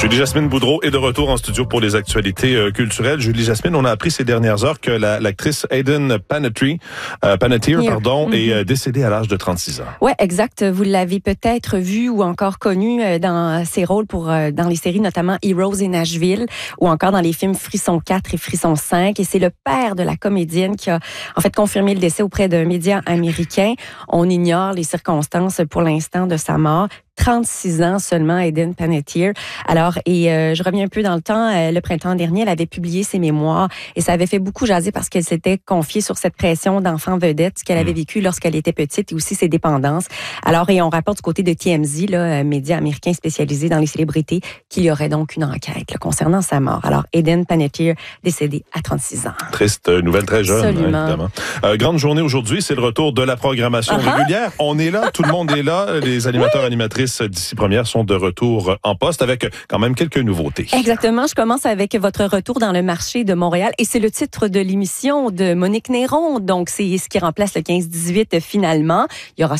Julie Jasmine Boudreau est de retour en studio pour les actualités culturelles. Julie Jasmine, on a appris ces dernières heures que l'actrice Hayden Panettiere, est décédée à l'âge de 36 ans. Oui, exact. Vous l'avez peut-être vu ou encore connu dans ses rôles dans les séries, notamment Heroes et Nashville, ou encore dans les films Frisson 4 et Frisson 5. Et c'est le père de la comédienne qui a en fait confirmé le décès auprès d'un média américain. On ignore les circonstances pour l'instant de sa mort. 36 ans seulement, Hayden Panettiere. Alors, je reviens un peu dans le temps. Le printemps dernier, elle avait publié ses mémoires et ça avait fait beaucoup jaser parce qu'elle s'était confiée sur cette pression d'enfant vedette, ce qu'elle avait vécu lorsqu'elle était petite et aussi ses dépendances. Alors, et on rapporte du côté de TMZ, média américain spécialisé dans les célébrités, qu'il y aurait donc une enquête concernant sa mort. Alors, Hayden Panettiere, décédée à 36 ans. Triste nouvelle, très jeune, Absolument. Évidemment. Grande journée aujourd'hui, c'est le retour de la programmation régulière. On est là, tout le monde est là. Les animateurs, animatrices d'ici première sont de retour en poste avec quand même quelques nouveautés. Exactement. Je commence avec votre retour dans le marché de Montréal et c'est le titre de l'émission de Monique Néron. Donc, c'est ce qui remplace le 15-18 finalement. Il y aura